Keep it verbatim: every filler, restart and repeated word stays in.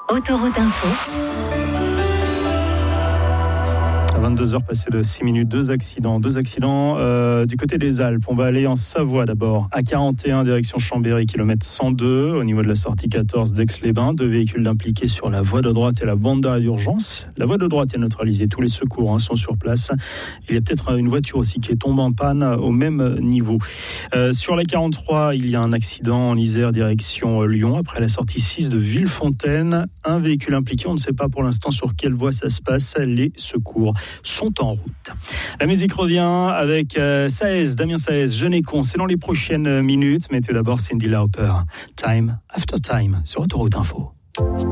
Autoroute Info. À vingt-deux heures passées de six minutes, deux accidents. Deux accidents euh, du côté des Alpes. On va aller en Savoie d'abord. A quarante et un, direction Chambéry, kilomètre cent deux, au niveau de la sortie quatorze d'Aix-les-Bains. Deux véhicules impliqués sur la voie de droite et la bande d'arrêt d'urgence. La voie de droite est neutralisée. Tous les secours hein, sont sur place. Il y a peut-être une voiture aussi qui est tombée en panne au même niveau. Euh, sur la quarante-trois, il y a un accident en Isère, direction Lyon, après la sortie six de Villefontaine. Un véhicule impliqué. On ne sait pas pour l'instant sur quelle voie ça se passe. Les secours sont en route. La musique revient avec euh, Saez, Damien Saez, Jeune et con. C'est dans les prochaines minutes, mais tout d'abord Cyndi Lauper. Time After Time sur Autoroute Info.